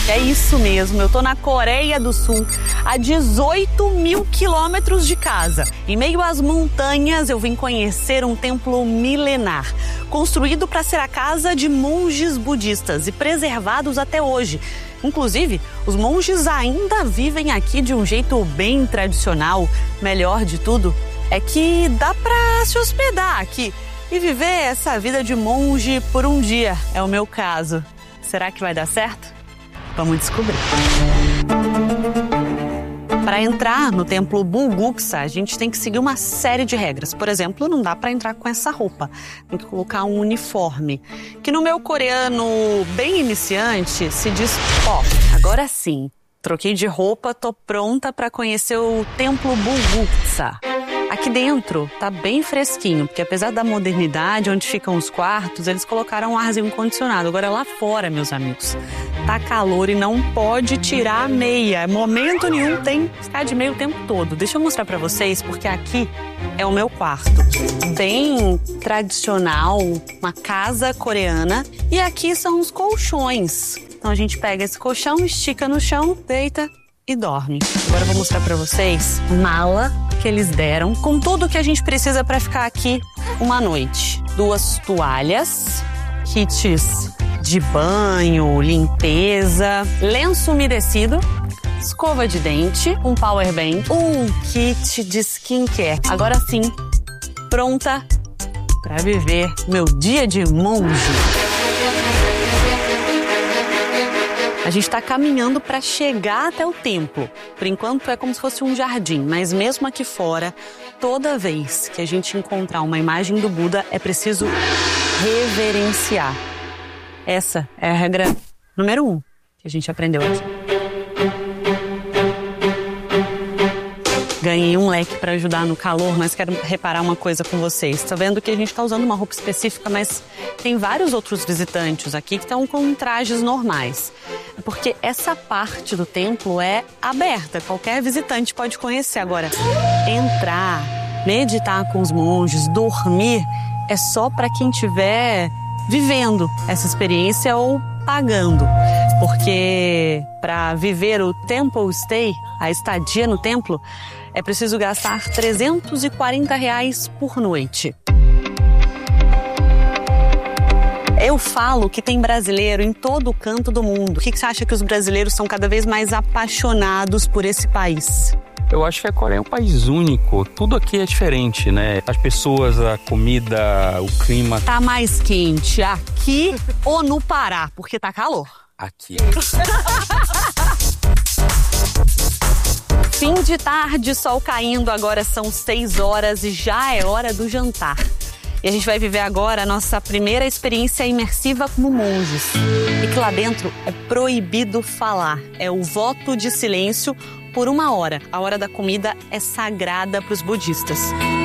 É isso mesmo, eu tô na Coreia do Sul, a 18 mil quilômetros de casa. Em meio às montanhas, eu vim conhecer um templo milenar, construído para ser a casa de monges budistas e preservados até hoje. Inclusive, os monges ainda vivem aqui de um jeito bem tradicional. Melhor de tudo é que dá para se hospedar aqui e viver essa vida de monge por um dia. É o meu caso. Será que vai dar certo? Vamos descobrir. Para entrar no templo Bulguksa, a gente tem que seguir uma série de regras. Por exemplo, não dá para entrar com essa roupa. Tem que colocar um uniforme, que no meu coreano bem iniciante se diz ó. Agora sim, troquei de roupa, tô pronta para conhecer o templo Bulguksa. Aqui dentro tá bem fresquinho, porque apesar da modernidade, onde ficam os quartos, eles colocaram um arzinho condicionado. Agora lá fora, meus amigos, tá calor e não pode tirar a meia. Momento nenhum tem que ficar de meia o tempo todo. Deixa eu mostrar pra vocês, porque aqui é o meu quarto. Bem tradicional, uma casa coreana. E aqui são os colchões. Então a gente pega esse colchão, estica no chão, deita e dorme. Agora eu vou mostrar pra vocês mala que eles deram com tudo que a gente precisa para ficar aqui uma noite. 2 toalhas, kits de banho, limpeza, lenço umedecido, escova de dente, um power bank, um kit de skincare. Agora sim, pronta para viver meu dia de monge. A gente está caminhando para chegar até o templo. Por enquanto é como se fosse um jardim, mas mesmo aqui fora, toda vez que a gente encontrar uma imagem do Buda, é preciso reverenciar. Essa é a regra número 1 que a gente aprendeu aqui. Ganhei um leque para ajudar no calor, mas quero reparar uma coisa com vocês. Tá vendo que a gente tá usando uma roupa específica, mas tem vários outros visitantes aqui que estão com trajes normais. Porque essa parte do templo é aberta, qualquer visitante pode conhecer. Agora, entrar, meditar com os monges, dormir, é só para quem estiver vivendo essa experiência ou pagando. Porque para viver o Temple Stay, a estadia no templo, é preciso gastar R$340 por noite. Eu falo que tem brasileiro em todo canto do mundo. Por que você acha que os brasileiros são cada vez mais apaixonados por esse país? Eu acho que a Coreia é um país único. Tudo aqui é diferente, né? As pessoas, a comida, o clima. Tá mais quente aqui ou no Pará? Porque tá calor. Aqui. Fim de tarde, sol caindo, agora são 6 horas e já é hora do jantar. E a gente vai viver agora a nossa primeira experiência imersiva como monges. E que lá dentro é proibido falar. É o voto de silêncio por 1 hora. A hora da comida é sagrada para os budistas.